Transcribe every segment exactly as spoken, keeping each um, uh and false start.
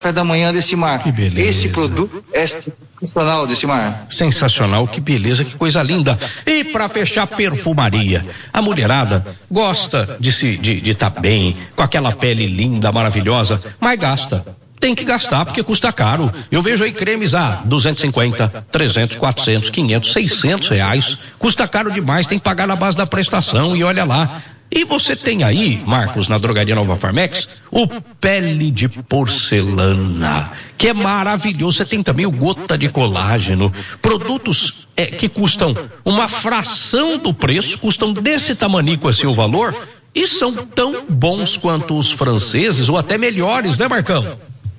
café da manhã, Decimar. Que beleza. Esse produto é sensacional, Decimar. Sensacional, que beleza, que coisa linda. E para fechar, perfumaria. A mulherada gosta de se de de tá bem, com aquela pele linda, maravilhosa, mas gasta. Tem que gastar porque custa caro. Eu vejo aí cremes a duzentos e cinquenta, trezentos, quatrocentos, quinhentos, seiscentos reais. Custa caro demais, tem que pagar na base da prestação e olha lá. E você tem aí, Marcos, na Drogaria Nova Farmex, o pele de porcelana, que é maravilhoso. Você tem também o gota de colágeno, produtos é, que custam uma fração do preço, custam desse tamanico assim o valor, e são tão bons quanto os franceses, ou até melhores, né, Marcão?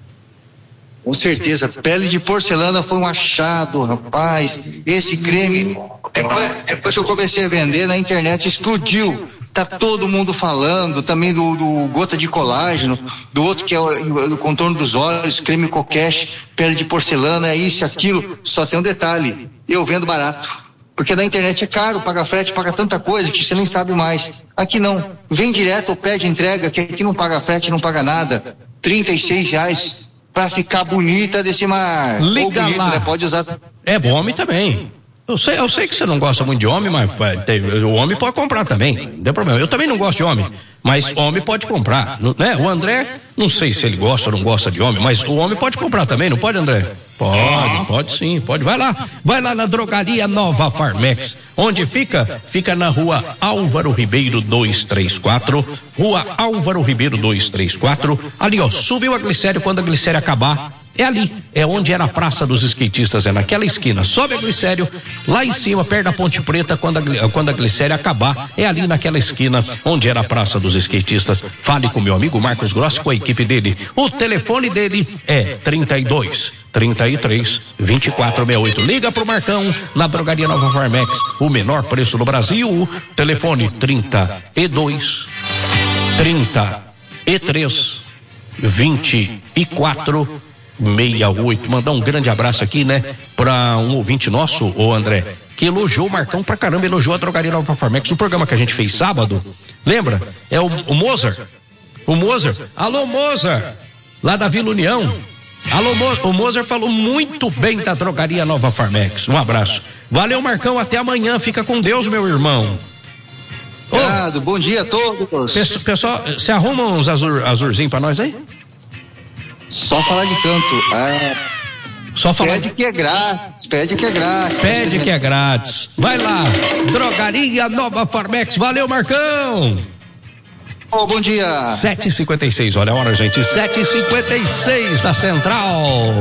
Com certeza, pele de porcelana foi um achado, rapaz. Esse creme, depois, depois que eu comecei a vender na internet, explodiu. Tá todo mundo falando também do, do gota de colágeno, do outro que é o, o contorno dos olhos, creme coquete, pele de porcelana, é isso, aquilo. Só tem um detalhe, eu vendo barato. Porque na internet é caro, paga frete, paga tanta coisa que você nem sabe mais. Aqui não, vem direto ou pede entrega, que aqui não paga frete, não paga nada. trinta e seis reais pra ficar bonita, Decimar. Liga ou bonito, lá. né? Pode usar. É bom homem também. Eu sei, eu sei que você não gosta muito de homem, mas tem, o homem pode comprar também, não tem problema. Eu também não gosto de homem, mas homem pode comprar, né? O André, não sei se ele gosta ou não gosta de homem, mas o homem pode comprar também, não pode, André? Pode, pode sim, pode. Vai lá, vai lá na Drogaria Nova Farmex. Onde fica? Fica na rua Álvaro Ribeiro duzentos e trinta e quatro, rua Álvaro Ribeiro duzentos e trinta e quatro, ali ó, subiu a glicério, quando a glicério acabar, é ali, é onde era a Praça dos Skatistas, é naquela esquina. Sobe a glicério, lá em cima, perto da Ponte Preta, quando a, quando a glicério acabar, é ali naquela esquina, onde era a Praça dos Skatistas. Fale com meu amigo Marcos Grossi, com a equipe dele. O telefone dele é trinta e dois, trinta e três, vinte e quatro sessenta e oito. Liga pro Marcão, na Drogaria Nova Farmex, o menor preço do Brasil. Telefone trinta e dois, trinta e três, vinte e quatro, sessenta e oito. Mandar um grande abraço aqui, né, pra um ouvinte nosso, o André, que elogiou o Marcão pra caramba, elogiou a Drogaria Nova Farmex. O programa que a gente fez sábado, lembra? É o, o Mozart. O Mozart. Alô, Mozart, lá da Vila União. Alô, Mo, o Mozart falou muito bem da Drogaria Nova Farmex. Um abraço. Valeu, Marcão, até amanhã. Fica com Deus, meu irmão. Obrigado, bom dia a todos. Pessoal, você arruma uns azur, azurzinhos pra nós aí? Só falar de canto. Ah, Só falar pede de... que é grátis, pede que é grátis. Pede que é grátis. Vai lá, Drogaria Nova Farmex. Valeu, Marcão. Oh, bom dia. sete e cinquenta e seis, olha a hora, gente. sete e cinquenta e seis da Central.